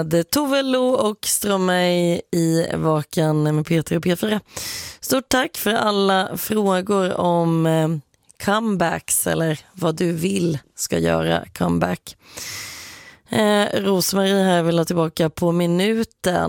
Tove Lo och Stromae i Vaken med Peter och P4. Stort tack för alla frågor om comebacks eller vad du vill ska göra comeback. Rosmarie här vill ha tillbaka på minuten.